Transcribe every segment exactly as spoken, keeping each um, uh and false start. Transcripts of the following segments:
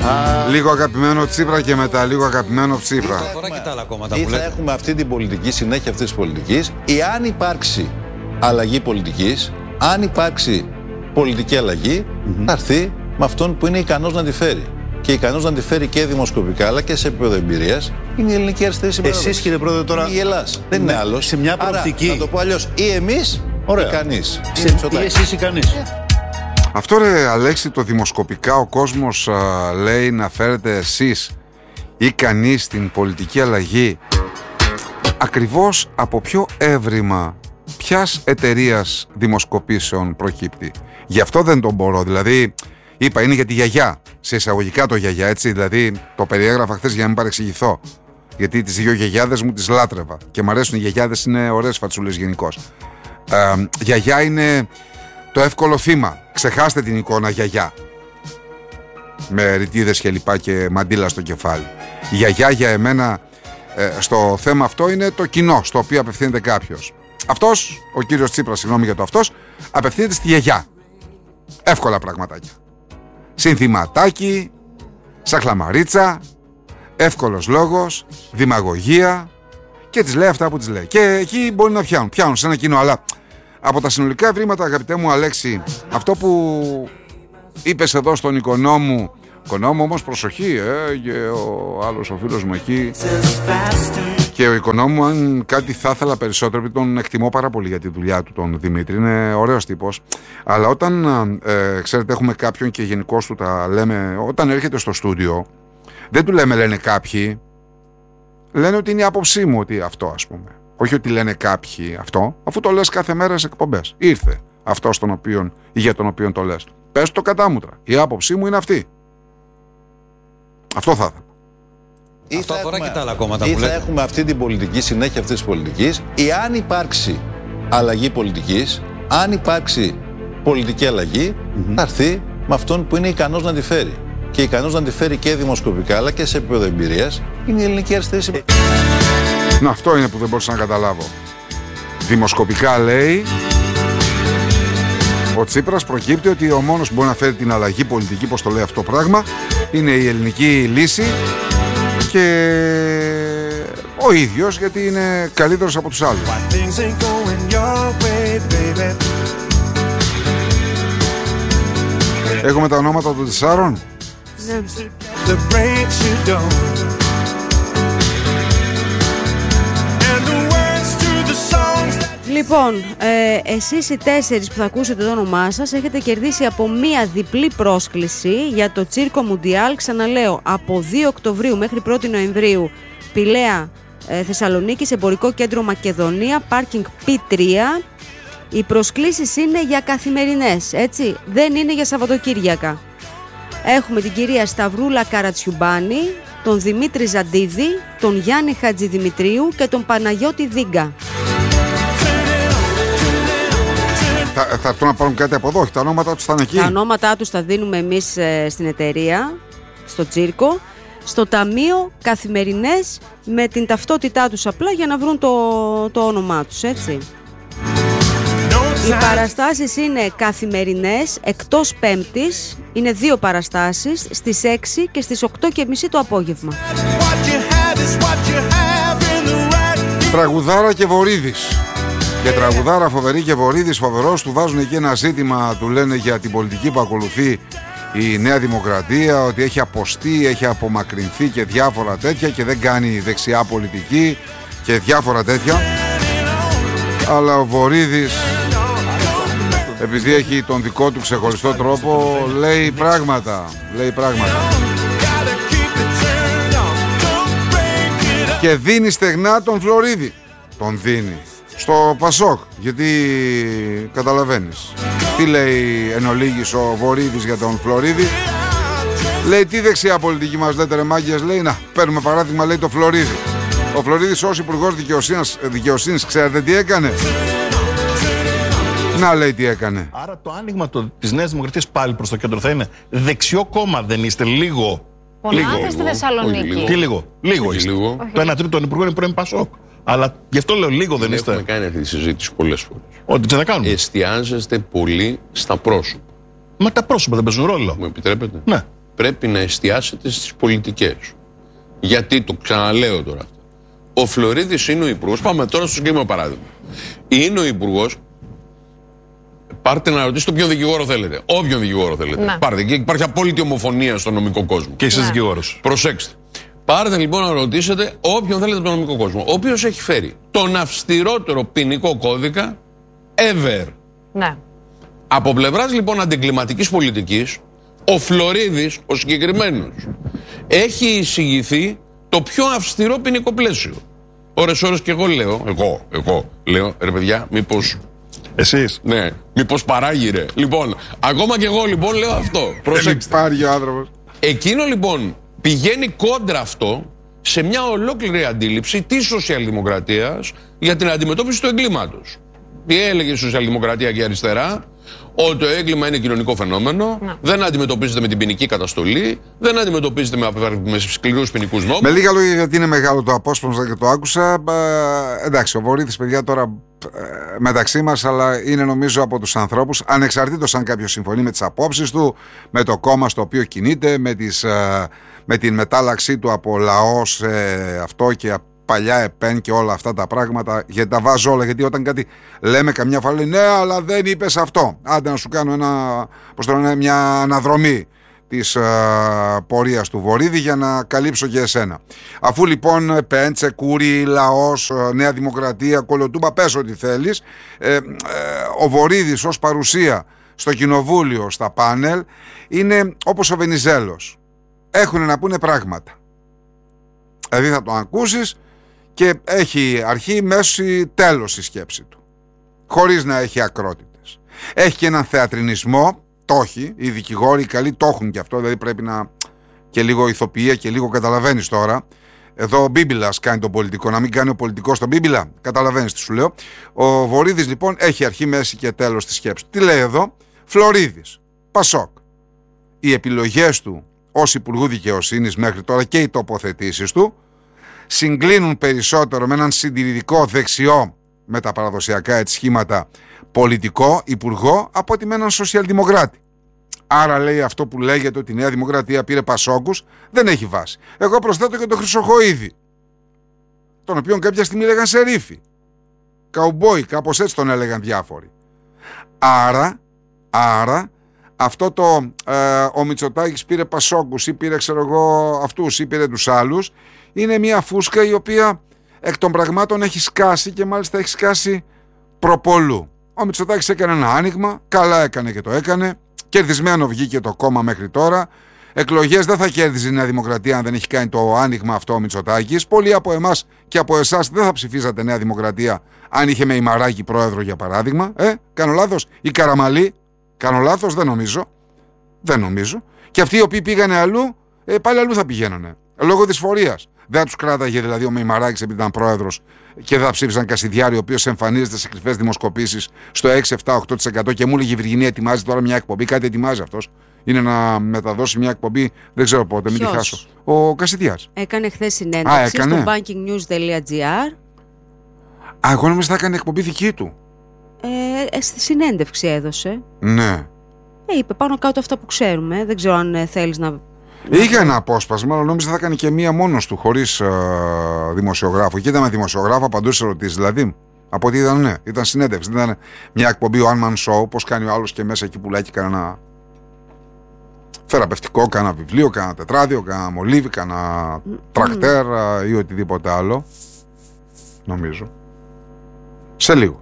Λίγο αγαπημένο Τσίπρα και μετά λίγο αγαπημένο Τσίπρα. Ή θα έχουμε αυτή την πολιτική, συνέχεια αυτής της πολιτικής, ή αν υπάρξει αλλαγή πολιτικής, αν υπάρξει πολιτική αλλαγή, mm-hmm. θα έρθει με αυτόν που είναι ικανός να τη φέρει. Και ικανός να τη φέρει και δημοσκοπικά, αλλά και σε επίπεδο εμπειρίας, είναι η ελληνική αριστερή συμπαράσταση. Εσείς, κύριε Πρόεδρε, τώρα. Η Ελλάς. Δεν είναι άλλος. Σε μια προοπτική. Άρα, να το πω αλλιώς, ή εμείς, ή κανείς. Ή εσείς ή κανείς. Αυτό ρε Αλέξη, το δημοσκοπικά ο κόσμος α, λέει να φέρετε εσείς ή κανείς την πολιτική αλλαγή. Ακριβώς από ποιο έβριμα ποιας εταιρείας δημοσκοπήσεων προκύπτει? Γι' αυτό δεν τον μπορώ. Δηλαδή, είπα, είναι για τη γιαγιά. Σε εισαγωγικά το γιαγιά, έτσι. Δηλαδή, το περιέγραφα χθες για να μην παρεξηγηθώ. Γιατί τις δύο γιαγιάδες μου τις λάτρευα. Και μου αρέσουν οι γιαγιάδες, είναι ωραίες φατσούλες γενικώς. Ε, γιαγιά είναι το εύκολο θύμα. Ξεχάστε την εικόνα γιαγιά. Με ρητίδες και λοιπά και μαντήλα στο κεφάλι. Η γιαγιά για εμένα ε, στο θέμα αυτό είναι το κοινό στο οποίο απευθύνεται κάποιος. Αυτός, ο κύριος Τσίπρας, συγγνώμη για το αυτός, απευθύνεται στη γιαγιά. Εύκολα πραγματάκια. Συνθηματάκι, σαχλαμαρίτσα, εύκολος λόγος, δημαγωγία και τις λέει αυτά που τις λέει. Και εκεί μπορεί να πιάνουν, πιάνουν σε ένα κοινό, αλλά από τα συνολικά ευρήματα, αγαπητέ μου Αλέξη, αυτό που είπες εδώ στον Οικονόμου, Οικονόμου όμως προσοχή, ε, και ο άλλος ο φίλος μου εκεί, και ο Οικονόμου, αν κάτι θα ήθελα περισσότερο, επειδή τον εκτιμώ πάρα πολύ για τη δουλειά του τον Δημήτρη, είναι ωραίος τύπος, αλλά όταν ε, ξέρετε έχουμε κάποιον και γενικώς του τα λέμε, όταν έρχεται στο στούντιο δεν του λέμε λένε κάποιοι, λένε ότι είναι η άποψή μου ότι αυτό, ας πούμε, όχι ότι λένε κάποιοι αυτό, αφού το λες κάθε μέρα σε εκπομπές. Ήρθε αυτός τον οποίον, ή για τον οποίον το λες, πες το κατάμουτρα, η άποψή μου είναι αυτή. Αυτό θα ήθελα. Ή θα, έχουμε, και τα άλλα κόμματα ή που θα λέτε. Έχουμε αυτή την πολιτική, συνέχεια αυτής της πολιτικής, ή αν υπάρξει αλλαγή πολιτικής, αν υπάρξει πολιτική αλλαγή, mm-hmm. θα έρθει με αυτόν που είναι ικανός να τη φέρει. Και ικανός να τη φέρει και δημοσκοπικά, αλλά και σε επίπεδο εμπειρίας, είναι η ελληνική αριστερή συμπαράσταση. Να, αυτό είναι που δεν μπορούσα να καταλάβω. Δημοσκοπικά λέει ο Τσίπρας, προκύπτει ότι ο μόνος που μπορεί να φέρει την αλλαγή πολιτική, πώς το λέει αυτό το πράγμα, είναι η ελληνική λύση και ο ίδιος, γιατί είναι καλύτερος από τους άλλους. Έχουμε τα ονόματα των τεσσάρων. Ναι. Λοιπόν, ε, εσείς οι τέσσερις που θα ακούσετε το όνομά σας έχετε κερδίσει από μία διπλή πρόσκληση για το Τσίρκο Μουντιάλ. Ξαναλέω, από δύο Οκτωβρίου μέχρι πρώτη Νοεμβρίου, Πηλαία, ε, Θεσσαλονίκης, Εμπορικό Κέντρο Μακεδονία, πάρκινγκ πι τρία. Οι προσκλήσεις είναι για καθημερινές, έτσι, δεν είναι για Σαββατοκύριακα. Έχουμε την κυρία Σταυρούλα Καρατσιουμπάνη, τον Δημήτρη Ζαντίδη, τον Γιάννη Χατζηδημητρίου και τον Παναγιώτη Δίγκα. Θα, θα έρθουν να πάρουν κάτι από εδώ, όχι, τα ονόματα τους θα είναι εκεί. Τα ονόματά τους τα δίνουμε εμείς ε, στην εταιρεία, στο Τσίρκο, στο ταμείο, καθημερινές, με την ταυτότητά τους απλά για να βρουν το, το όνομά τους, έτσι. Οι παραστάσεις είναι καθημερινές, εκτός Πέμπτης, είναι δύο παραστάσεις, στις έξι και στις οκτώ και μισή το απόγευμα. Τραγουδάρα και Βορίδης. Και τραγουδάρα φοβερή και Βορίδης φοβερός, του βάζουν εκεί ένα ζήτημα, του λένε για την πολιτική που ακολουθεί η Νέα Δημοκρατία, ότι έχει αποστεί, έχει απομακρυνθεί και διάφορα τέτοια και δεν κάνει δεξιά πολιτική και διάφορα τέτοια. Αλλά ο Βορίδης, επειδή έχει τον δικό του ξεχωριστό τρόπο, λέει πράγματα, λέει πράγματα. Και δίνει στεγνά τον Φλωρίδη. Τον δίνει στο Πασόκ, γιατί καταλαβαίνεις τι λέει εν ολίγης ο Βορίδης για τον Φλωρίδη. Λέει, τι δεξιά πολιτική μας λέτε ρε μάγκες, λέει, να παίρνουμε παράδειγμα, λέει, το Φλωρίδη. Ο Φλωρίδης ως υπουργός δικαιοσύνης, δικαιοσύνης ξέρετε τι έκανε? Να, λέει, τι έκανε. Άρα το άνοιγμα το, της Νέας Δημοκρατίας πάλι προς το κέντρο θα είναι δεξιό κόμμα, δεν είστε λίγο? Πονάτε στη Θεσσαλονίκη. Λίγο. Τι λίγο? Λίγο είστε. Λίγο. Το ένα τρίτο των υπουργών είναι πρώην Πασόκ. Αλλά γι' αυτό λέω λίγο δεν, δεν είστε. Έχουμε κάνει αυτή τη συζήτηση πολλές φορές. Ό,τι ξανακάνουμε. Εστιάζεστε πολύ στα πρόσωπα. Μα τα πρόσωπα δεν παίζουν ρόλο. Μου επιτρέπετε? Ναι. πρέπει να εστιάσετε στις πολιτικές. Γιατί, το ξαναλέω τώρα αυτό. Ο Φλωρίδης είναι ο υπουργός. Πάμε τώρα στο συγκεκριμένο παράδειγμα. Είναι ο υπουργός. Πάρτε να ρωτήσετε ποιον δικηγόρο θέλετε. Όποιον δικηγόρο θέλετε. Να. Πάρτε. Και υπάρχει απόλυτη ομοφωνία στον νομικό κόσμο. Και εσείς δικηγόρος. Προσέξτε. Πάρτε λοιπόν να ρωτήσετε όποιον θέλετε από τον νομικό κόσμο. Ο οποίος έχει φέρει τον αυστηρότερο ποινικό κώδικα ever. Ναι. Από πλευράς λοιπόν αντιγκληματικής πολιτικής, ο Φλωρίδης, ο συγκεκριμένος, έχει εισηγηθεί το πιο αυστηρό ποινικό πλαίσιο. Ώρες ώρες και εγώ λέω, εγώ, εγώ λέω, ρε παιδιά, μήπως... Εσείς. Ναι, μήπως παράγει. Λοιπόν, ακόμα και εγώ λοιπόν λέω αυτό. Προσέξτε. Υπάρχει ο άνθρωπος. Εκείνο λοιπόν πηγαίνει κόντρα αυτό σε μια ολόκληρη αντίληψη της σοσιαλδημοκρατίας για την αντιμετώπιση του εγκλήματος. Τι έλεγε η σοσιαλδημοκρατία και η αριστερά? Ότι το έγκλημα είναι κοινωνικό φαινόμενο, να. δεν αντιμετωπίζεται με την ποινική καταστολή, δεν αντιμετωπίζεται με, με σκληρούς ποινικούς νόμους. Με λίγα λόγια, γιατί είναι μεγάλο το απόσπασμα και το άκουσα. Ε, εντάξει, ο Βορίδης, παιδιά, τώρα ε, μεταξύ μας, αλλά είναι νομίζω από τους ανθρώπους, ανεξαρτήτως αν κάποιος συμφωνεί με τις απόψεις του, με το κόμμα στο οποίο κινείται, με, τις, ε, με την μετάλλαξή του από λαό σε αυτό και παλιά ΕΠΕΝ και όλα αυτά τα πράγματα, γιατί τα βάζω όλα, γιατί όταν κάτι λέμε καμιά φορά λέει ναι, αλλά δεν είπες αυτό. Άντε να σου κάνω ένα, πώς το λένε, μια αναδρομή της uh, πορείας του Βορίδη για να καλύψω και εσένα. Αφού λοιπόν ΕΠΕΝ, Τσεκούρι, Λαός, Νέα Δημοκρατία, Κολοτούμπα, πες ό,τι θέλεις, ε, ε, ο Βορίδης ως παρουσία στο κοινοβούλιο, στα πάνελ, είναι όπως ο Βενιζέλος. Έχουν να πούνε πράγματα. Δηλαδή θα τον ακούσεις και έχει αρχή, μέση, τέλος η σκέψη του. Χωρίς να έχει ακρότητες. Έχει και έναν θεατρινισμό, το έχει, οι δικηγόροι οι καλοί το έχουν και αυτό, δηλαδή πρέπει να και λίγο ηθοποιία και λίγο καταλαβαίνεις τώρα. Εδώ ο Μπίμπιλας κάνει τον πολιτικό, να μην κάνει ο πολιτικός τον Μπίμπιλα, καταλαβαίνεις τι σου λέω. Ο Βορίδης λοιπόν έχει αρχή, μέση και τέλος τη σκέψη. Τι λέει εδώ? Φλωρίδης, Πασόκ. Οι επιλογές του ως Υπουργού Δικαιοσύνης μέχρι τώρα και οι τοποθετήσεις του συγκλίνουν περισσότερο με έναν συντηρητικό δεξιό με τα παραδοσιακά έτσι σχήματα πολιτικό υπουργό από ότι με έναν σοσιαλδημοκράτη. Άρα λέει αυτό που λέγεται ότι η Νέα Δημοκρατία πήρε Πασόκους δεν έχει βάση. Εγώ προσθέτω και τον Χρυσοχοΐδη, τον οποίον κάποια στιγμή έλεγαν σερίφη, καουμπόι, κάπως έτσι τον έλεγαν διάφοροι. Άρα, άρα αυτό το ε, ο Μητσοτάκης πήρε Πασόκους ή πήρε ξέρω εγώ αυτούς ή πήρε τους άλλους, είναι μια φούσκα η οποία εκ των πραγμάτων έχει σκάσει και μάλιστα έχει σκάσει προπολού. Ο Μητσοτάκης έκανε ένα άνοιγμα, καλά έκανε και το έκανε, κερδισμένο βγήκε το κόμμα μέχρι τώρα. Εκλογές δεν θα κέρδιζε η Νέα Δημοκρατία αν δεν έχει κάνει το άνοιγμα αυτό ο Μητσοτάκης. Πολλοί από εμάς και από εσάς δεν θα ψηφίζατε Νέα Δημοκρατία αν είχε με Ημαράκη πρόεδρο για παράδειγμα. Ε, κάνω λάθος? Ή Καραμαλή? Κάνω λάθος? Δεν νομίζω. Δεν νομίζω. Και αυτοί οι οποίοι πήγανε αλλού, ε, πάλι αλλού θα πηγαίνανε. Λόγω δυσφορίας. Δεν θα τους κράταγε δηλαδή ο Μεϊμαράκης επειδή ήταν πρόεδρος και δεν θα ψήφισαν Κασιδιάρη, ο οποίος εμφανίζεται σε κρυφές δημοσκοπήσεις στο έξι, επτά, οκτώ τοις εκατό και μου έλεγε η Βυργινία ετοιμάζει τώρα μια εκπομπή. Κάτι ετοιμάζει αυτός. Είναι να μεταδώσει μια εκπομπή, δεν ξέρω πότε, μην τη χάσω. Ο Κασιδιάρης. Έκανε χθες συνέντευξη. Α, έκανε. Στο banking news dot gr. Α, εγώ νόμιζα θα έκανε εκπομπή δική του. Ε, στη συνέντευξη έδωσε. Ναι. Ε, είπε πάνω κάτω αυτά που ξέρουμε. Δεν ξέρω αν ε, θέλεις να... Είχε ένα απόσπασμα, αλλά νόμιζα θα έκανε και μία μόνος του, χωρίς ε, δημοσιογράφο. Και ήταν με δημοσιογράφο, απαντούσε ερωτήσεις. Δηλαδή, από ό,τι ήταν, ναι, ήταν συνέντευξη. Δεν ήταν μια εκπομπή one man show, όπως κάνει ο άλλος και μέσα εκεί πουλάει και κανένα θεραπευτικό, κανένα βιβλίο, κανένα τετράδιο, κανένα μολύβι, κανένα mm. τρακτέρ ε, ή οτιδήποτε άλλο. Νομίζω. Σε λίγο.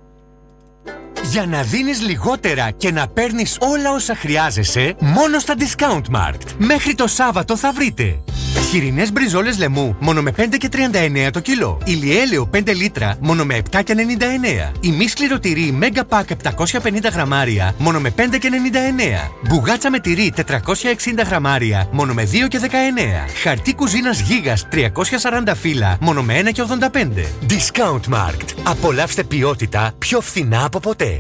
Για να δίνεις λιγότερα και να παίρνεις όλα όσα χρειάζεσαι, μόνο στα Discount Markt. Μέχρι το Σάββατο θα βρείτε χοιρινές μπριζόλες λαιμού, μόνο με πέντε και τριάντα εννέα το κιλό. Ηλιέλαιο πέντε λίτρα, μόνο με επτά και ενενήντα εννέα. Ημίσκληρο τυρί Mega Pack επτακόσια πενήντα γραμμάρια, μόνο με πέντε και ενενήντα εννέα. Μπουγάτσα με τυρί τετρακόσια εξήντα γραμμάρια, μόνο με δύο και δεκαεννέα. Χαρτί κουζίνας Γίγας τριακόσια σαράντα φύλλα, μόνο με ένα και ογδόντα πέντε. Discount Markt. Απολαύστε ποιότητα πιο φθηνά από ποτέ.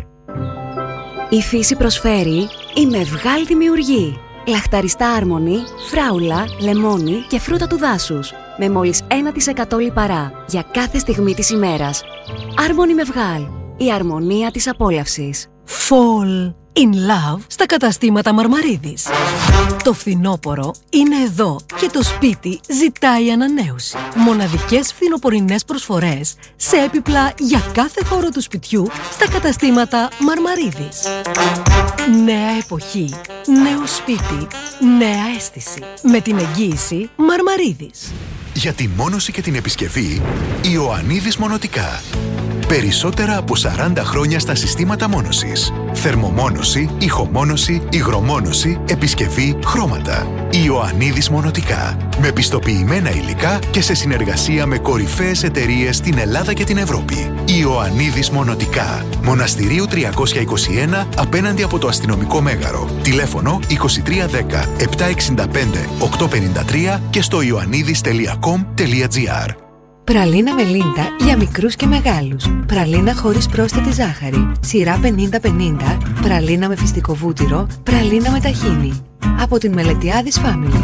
Η φύση προσφέρει η Μευγάλ Δημιουργή. Λαχταριστά άρμονη, φράουλα, λεμόνι και φρούτα του δάσους. Με μόλις ένα τοις εκατό λιπαρά για κάθε στιγμή της ημέρας. Άρμονη Μευγάλ. Η αρμονία της απόλαυσης. Fall in love στα καταστήματα Μαρμαρίδης. Το φθινόπωρο είναι εδώ και το σπίτι ζητάει ανανέωση. Μοναδικές φθινοπορεινές προσφορές σε έπιπλα για κάθε χώρο του σπιτιού στα καταστήματα Μαρμαρίδης. Νέα εποχή, νέο σπίτι, νέα αίσθηση. Με την εγγύηση Μαρμαρίδης. Για τη μόνωση και την επισκευή, Ιωαννίδης Μονοτικά. Περισσότερα από σαράντα χρόνια στα συστήματα μόνωσης. Θερμομόνωση, ηχομόνωση, υγρομόνωση, επισκευή, χρώματα. Ιωαννίδης Μονοτικά. Με πιστοποιημένα υλικά και σε συνεργασία με κορυφαίες εταιρείες στην Ελλάδα και την Ευρώπη. Ιωαννίδης Μονοτικά. Μοναστηρίου τριακόσια είκοσι ένα απέναντι από το αστυνομικό μέγαρο. Τηλέφωνο είκοσι τρία δέκα επτακόσια εξήντα πέντε οκτακόσια πενήντα τρία και στο ιωαννίδης τελεία κομ τελεία τζι άρ. Πραλίνα Μελίντα για μικρούς και μεγάλους. Πραλίνα χωρίς πρόσθετη ζάχαρη. Σειρά πενήντα πενήντα. Πραλίνα με φυστικό βούτυρο. Πραλίνα με ταχίνι. Από την Μελετιάδης Family.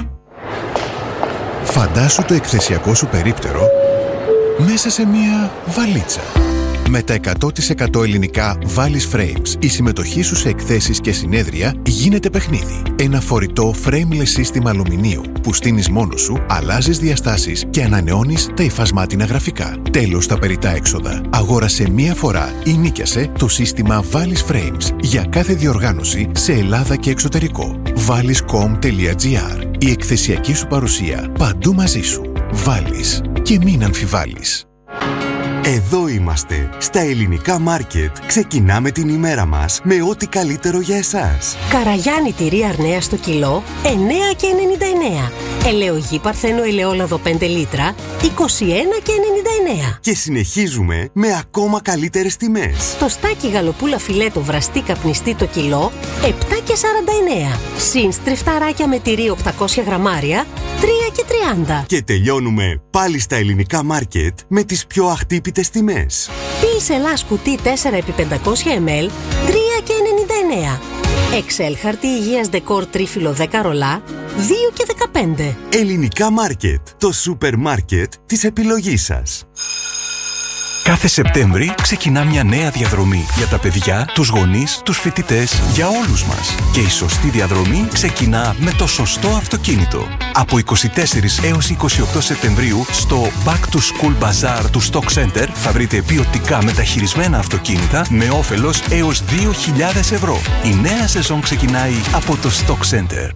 Φαντάσου το εκθεσιακό σου περίπτερο μέσα σε μία βαλίτσα. Με τα εκατό τοις εκατό ελληνικά Valis Frames, η συμμετοχή σου σε εκθέσεις και συνέδρια γίνεται παιχνίδι. Ένα φορητό frameless σύστημα αλουμινίου που στείνεις μόνος σου, αλλάζεις διαστάσεις και ανανεώνεις τα υφασμάτινα γραφικά. Τέλος τα περιττά έξοδα. Αγόρασε μία φορά ή νίκιασε το σύστημα Valis Frames για κάθε διοργάνωση σε Ελλάδα και εξωτερικό. valis τελεία com τελεία τζι άρ. Η εκθεσιακή σου παρουσία παντού μαζί σου. Valis. Και μην αμφιβάλλεις. Εδώ είμαστε, στα ελληνικά μάρκετ. Ξεκινάμε την ημέρα μας με ό,τι καλύτερο για εσάς. Καραγιάννη τυρί Αρνέα στο κιλό, εννέα και ενενήντα εννέα. Ελαιογή Παρθένο ελαιόλαδο πέντε λίτρα, είκοσι ένα και ενενήντα εννέα. Και συνεχίζουμε με ακόμα καλύτερες τιμές. Το στάκι γαλοπούλα φιλέτο βραστή καπνιστή το κιλό, επτά και σαράντα εννέα. Συν στριφταράκια με τυρί οκτακόσια γραμμάρια, τρία και τριάντα. Και τελειώνουμε πάλι στα ελληνικά μάρκετ με τις πιο αχτύπητες τιμές. Πίλς Ελλάς κουτί τέσσερα επί πεντακόσια μιλιλίτρα, τρία και ενενήντα εννέα. Εξέλ χαρτί υγείας ντεκόρ τρίφυλλο δέκα ρολά, δύο και δεκαπέντε. Ελληνικά μάρκετ, το σούπερ μάρκετ της επιλογής σας. Κάθε Σεπτέμβρη ξεκινά μια νέα διαδρομή για τα παιδιά, τους γονείς, τους φοιτητές, για όλους μας. Και η σωστή διαδρομή ξεκινά με το σωστό αυτοκίνητο. Από είκοσι τέσσερις έως είκοσι οκτώ Σεπτεμβρίου στο Back to School Bazaar του Stock Center θα βρείτε ποιοτικά μεταχειρισμένα αυτοκίνητα με όφελος έως δύο χιλιάδες ευρώ. Η νέα σεζόν ξεκινάει από το Stock Center.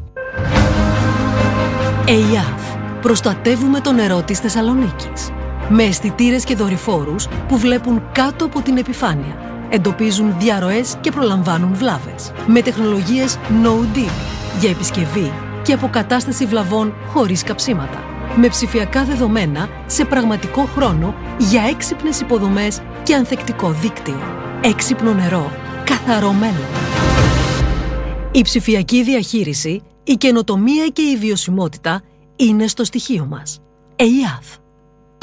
ΕΙΑΒ. Προστατεύουμε το νερό της Θεσσαλονίκης. Με αισθητήρες και δορυφόρους που βλέπουν κάτω από την επιφάνεια. Εντοπίζουν διαρροές και προλαμβάνουν βλάβες. Με τεχνολογίες No Dig για επισκευή και αποκατάσταση βλαβών χωρίς καψίματα. Με ψηφιακά δεδομένα σε πραγματικό χρόνο για έξυπνες υποδομές και ανθεκτικό δίκτυο. Έξυπνο νερό, καθαρό μέλλον. Η ψηφιακή διαχείριση, η καινοτομία και η βιωσιμότητα είναι στο στοιχείο μας. ΕΙΑΒ.